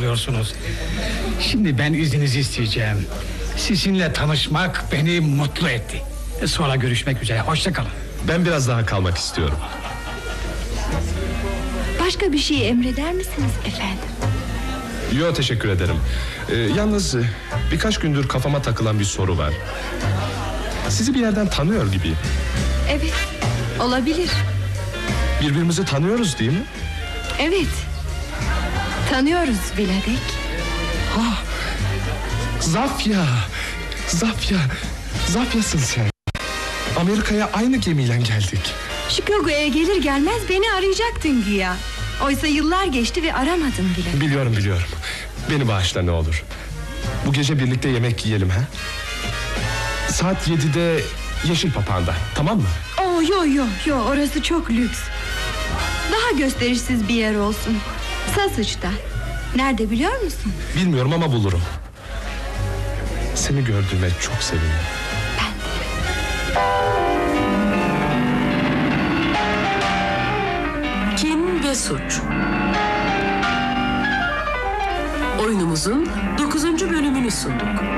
oluyorsunuz. Şimdi ben izninizi isteyeceğim. Sizinle tanışmak beni mutlu etti. Sonra görüşmek üzere, hoşça kalın. Ben biraz daha kalmak istiyorum. Başka bir şey emreder misiniz efendim? Yo, teşekkür ederim. Yalnız birkaç gündür kafama takılan bir soru var. Sizi bir yerden tanıyor gibiyim. Evet, olabilir. Birbirimizi tanıyoruz değil mi? Evet, tanıyoruz Vladek. Zafya. Zafya'sın sen. Amerika'ya aynı gemiyle geldik. Chicago'ya gelir gelmez beni arayacaktın güya. Oysa yıllar geçti ve aramadın bile. Biliyorum. Beni bağışla ne olur. Bu gece birlikte yemek yiyelim ha? Saat 7'de Yeşil Papağan'da, tamam mı? Yo, orası çok lüks. Daha gösterişsiz bir yer olsun. Sausage. Nerede biliyor musun? Bilmiyorum ama bulurum. Seni gördüğüme çok sevindim. Kin ve Suç. Oyunumuzun 9. bölümünü sunduk.